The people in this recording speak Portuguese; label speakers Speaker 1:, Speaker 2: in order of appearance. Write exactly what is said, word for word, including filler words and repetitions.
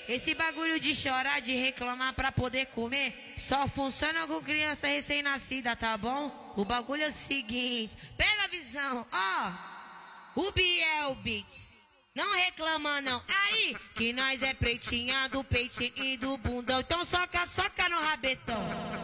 Speaker 1: esse bagulho de chorar, de reclamar pra poder comer, só funciona com criança recém-nascida, tá bom? O bagulho é o seguinte, pega a visão, ó, o Biel Beats. Não reclama não, aí, que nós é pretinha do peitinho e do bundão, então soca, soca no rabetão.